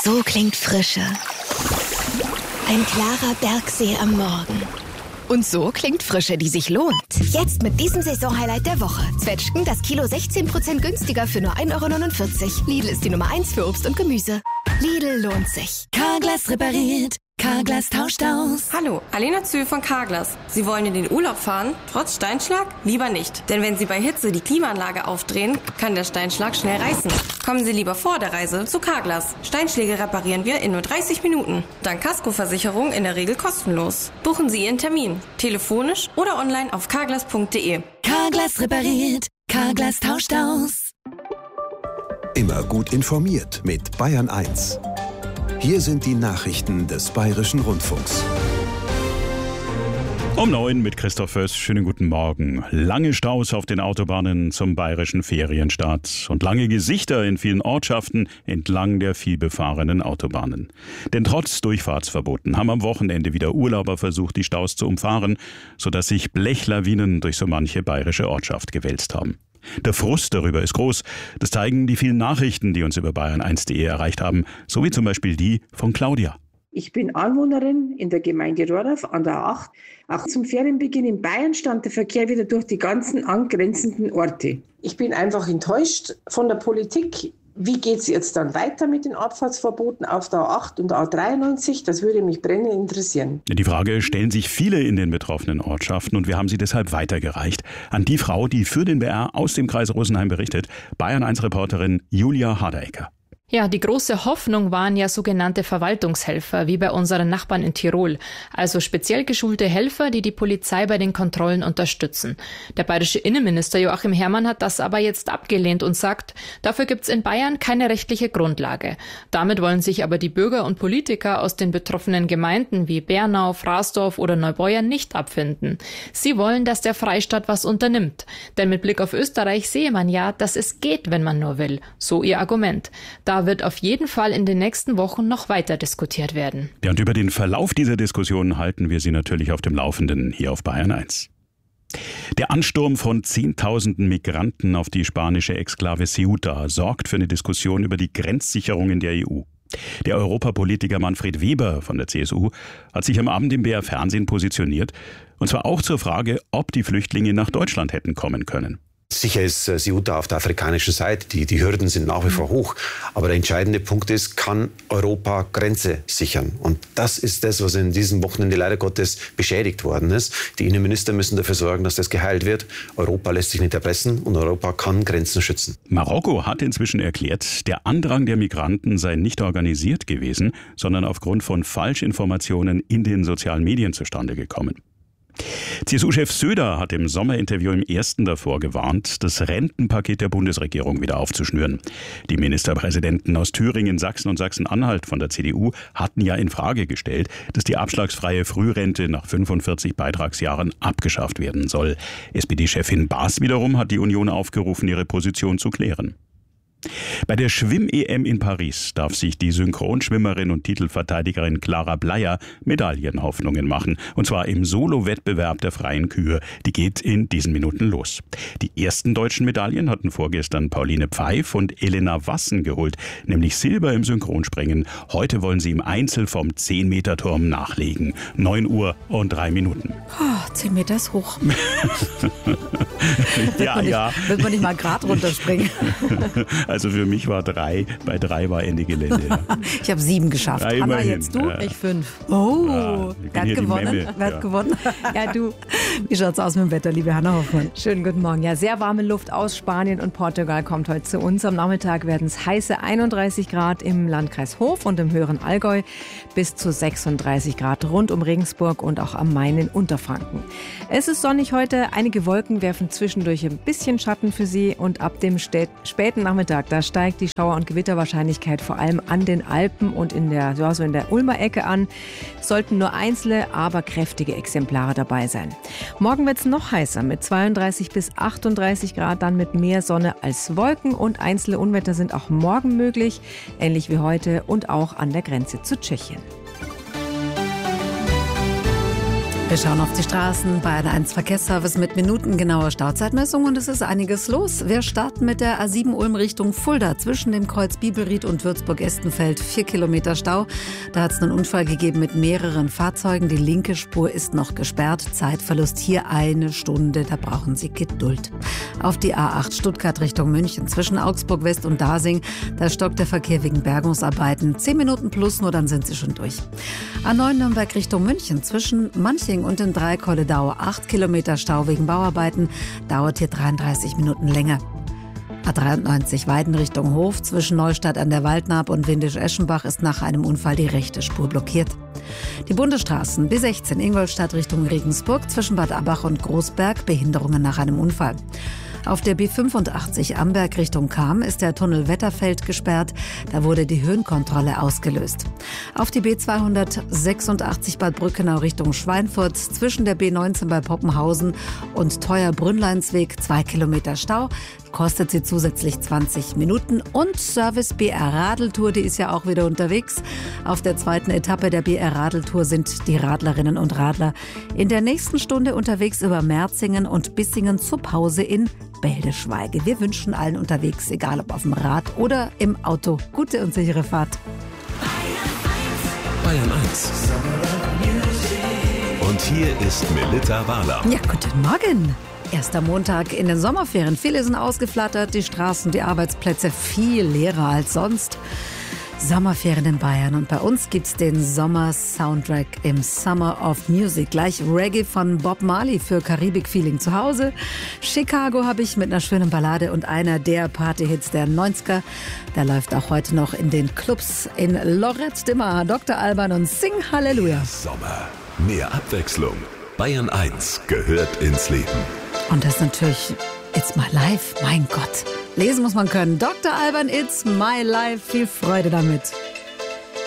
So klingt Frische. Ein klarer Bergsee am Morgen. Und so klingt Frische, die sich lohnt. Jetzt mit diesem Saisonhighlight der Woche. Zwetschgen das Kilo 16% günstiger für nur 1,49 €. Lidl ist die Nummer 1 für Obst und Gemüse. Lidl lohnt sich. Carglass repariert. Carglass tauscht aus. Hallo, Alena Zühl von Carglass. Sie wollen in den Urlaub fahren, trotz Steinschlag? Lieber nicht. Denn wenn Sie bei Hitze die Klimaanlage aufdrehen, kann der Steinschlag schnell reißen. Kommen Sie lieber vor der Reise zu Carglass. Steinschläge reparieren wir in nur 30 Minuten. Dank Kaskoversicherung in der Regel kostenlos. Buchen Sie Ihren Termin. Telefonisch oder online auf carglass.de. Carglass repariert. Carglass tauscht aus. Immer gut informiert mit Bayern 1. Hier sind die Nachrichten des Bayerischen Rundfunks. Um 9 mit Christoph Föß. Schönen guten Morgen. Lange Staus auf den Autobahnen zum bayerischen Ferienstart und lange Gesichter in vielen Ortschaften entlang der vielbefahrenen Autobahnen. Denn trotz Durchfahrtsverboten haben am Wochenende wieder Urlauber versucht, die Staus zu umfahren, sodass sich Blechlawinen durch so manche bayerische Ortschaft gewälzt haben. Der Frust darüber ist groß. Das zeigen die vielen Nachrichten, die uns über bayern1.de erreicht haben, so wie zum Beispiel die von Claudia. Ich bin Anwohnerin in der Gemeinde Rohrdorf an der 8. Auch zum Ferienbeginn in Bayern stand der Verkehr wieder durch die ganzen angrenzenden Orte. Ich bin einfach enttäuscht von der Politik. Wie geht es jetzt dann weiter mit den Abfahrtsverboten auf der A8 und der A93? Das würde mich brennend interessieren. Die Frage stellen sich viele in den betroffenen Ortschaften und wir haben sie deshalb weitergereicht an die Frau, die für den BR aus dem Kreis Rosenheim berichtet, Bayern1-Reporterin Julia Hardecker. Ja, die große Hoffnung waren ja sogenannte Verwaltungshelfer, wie bei unseren Nachbarn in Tirol. Also speziell geschulte Helfer, die die Polizei bei den Kontrollen unterstützen. Der bayerische Innenminister Joachim Herrmann hat das aber jetzt abgelehnt und sagt, dafür gibt's in Bayern keine rechtliche Grundlage. Damit wollen sich aber die Bürger und Politiker aus den betroffenen Gemeinden wie Bernau, Fraßdorf oder Neubeuern nicht abfinden. Sie wollen, dass der Freistaat was unternimmt. Denn mit Blick auf Österreich sehe man ja, dass es geht, wenn man nur will. So ihr Argument. Da wird auf jeden Fall in den nächsten Wochen noch weiter diskutiert werden. Ja, und über den Verlauf dieser Diskussion halten wir Sie natürlich auf dem Laufenden hier auf Bayern 1. Der Ansturm von Zehntausenden Migranten auf die spanische Exklave Ceuta sorgt für eine Diskussion über die Grenzsicherung in der EU. Der Europapolitiker Manfred Weber von der CSU hat sich am Abend im BR Fernsehen positioniert, und zwar auch zur Frage, ob die Flüchtlinge nach Deutschland hätten kommen können. Sicher ist Ceuta auf der afrikanischen Seite, die Hürden sind nach wie vor hoch. Aber der entscheidende Punkt ist, kann Europa Grenze sichern? Und das ist das, was in diesem Wochenende leider Gottes beschädigt worden ist. Die Innenminister müssen dafür sorgen, dass das geheilt wird. Europa lässt sich nicht erpressen und Europa kann Grenzen schützen. Marokko hat inzwischen erklärt, der Andrang der Migranten sei nicht organisiert gewesen, sondern aufgrund von Falschinformationen in den sozialen Medien zustande gekommen. CSU-Chef Söder hat im Sommerinterview im Ersten davor gewarnt, das Rentenpaket der Bundesregierung wieder aufzuschnüren. Die Ministerpräsidenten aus Thüringen, Sachsen und Sachsen-Anhalt von der CDU hatten ja in Frage gestellt, dass die abschlagsfreie Frührente nach 45 Beitragsjahren abgeschafft werden soll. SPD-Chefin Baas wiederum hat die Union aufgerufen, ihre Position zu klären. Bei der Schwimm-EM in Paris darf sich die Synchronschwimmerin und Titelverteidigerin Clara Bleier Medaillenhoffnungen machen. Und zwar im Solo-Wettbewerb der freien Kühe. Die geht in diesen Minuten los. Die ersten deutschen Medaillen hatten vorgestern Pauline Pfeif und Elena Wassen geholt, nämlich Silber im Synchronspringen. Heute wollen sie im Einzel vom 10-Meter-Turm nachlegen. 9 Uhr und 3 Minuten. 10 Meter ist hoch. Wird man nicht mal gerade runterspringen? Also für mich war 3, bei 3 war Ende Gelände. Ja. Ich habe 7 geschafft. Ja, Hanna, jetzt du? Ja. Ich 5. Oh, wer hat gewonnen? Wer hat gewonnen? Ja, du. Wie schaut's aus mit dem Wetter, liebe Hanna Hoffmann? Schönen guten Morgen. Ja, sehr warme Luft aus Spanien und Portugal kommt heute zu uns. Am Nachmittag werden es heiße 31 Grad im Landkreis Hof und im höheren Allgäu, bis zu 36 Grad rund um Regensburg und auch am Main in Unterfranken. Es ist sonnig heute. Einige Wolken werfen zwischendurch ein bisschen Schatten für Sie und ab dem späten Nachmittag, da steigt die Schauer- und Gewitterwahrscheinlichkeit vor allem an den Alpen und in der Ulmer Ecke an. Es sollten nur einzelne, aber kräftige Exemplare dabei sein. Morgen wird es noch heißer mit 32 bis 38 Grad, dann mit mehr Sonne als Wolken und einzelne Unwetter sind auch morgen möglich, ähnlich wie heute und auch an der Grenze zu Tschechien. Wir schauen auf die Straßen bei einer 1 Verkehrsservice mit minutengenauer Stauzeitmessung und es ist einiges los. Wir starten mit der A7 Ulm Richtung Fulda zwischen dem Kreuz Bibelried und Würzburg-Estenfeld. 4 Kilometer Stau. Da hat es einen Unfall gegeben mit mehreren Fahrzeugen. Die linke Spur ist noch gesperrt. Zeitverlust hier 1 Stunde. Da brauchen Sie Geduld. Auf die A8 Stuttgart Richtung München zwischen Augsburg West und Dasing. Da stockt der Verkehr wegen Bergungsarbeiten. 10 Minuten plus, nur dann sind Sie schon durch. A9 Nürnberg Richtung München zwischen Manching und in Dreikolledau 8 Kilometer Stau wegen Bauarbeiten, dauert hier 33 Minuten länger. A93 Weiden Richtung Hof zwischen Neustadt an der Waldnaab und Windisch-Eschenbach ist nach einem Unfall die rechte Spur blockiert. Die Bundesstraßen B16 Ingolstadt Richtung Regensburg zwischen Bad Abbach und Großberg, Behinderungen nach einem Unfall. Auf der B85 Amberg Richtung Cham ist der Tunnel Wetterfeld gesperrt. Da wurde die Höhenkontrolle ausgelöst. Auf die B286 Bad Brückenau Richtung Schweinfurt zwischen der B19 bei Poppenhausen und Teuer-Brünnleinsweg 2 Kilometer Stau. Kostet sie zusätzlich 20 Minuten. Und Service BR Radeltour, die ist ja auch wieder unterwegs. Auf der zweiten Etappe der BR Radeltour sind die Radlerinnen und Radler in der nächsten Stunde unterwegs über Merzingen und Bissingen zur Pause in Beldeschweige. Wir wünschen allen unterwegs, egal ob auf dem Rad oder im Auto, gute und sichere Fahrt. Bayern 1. Und hier ist Melitta Wahler. Ja, guten Morgen. Erster Montag in den Sommerferien. Viele sind ausgeflattert, die Straßen, die Arbeitsplätze viel leerer als sonst. Sommerferien in Bayern und bei uns gibt's den Sommer-Soundtrack im Summer of Music. Gleich Reggae von Bob Marley für Karibik-Feeling zu Hause. Chicago habe ich mit einer schönen Ballade und einer der Partyhits der 90er. Der läuft auch heute noch in den Clubs in Lorette de Mar. Dr. Alban und Sing Halleluja. Sommer, mehr Abwechslung. Bayern 1 gehört ins Leben. Und das natürlich It's My Life, mein Gott. Lesen muss man können. Dr. Alban, It's My Life. Viel Freude damit.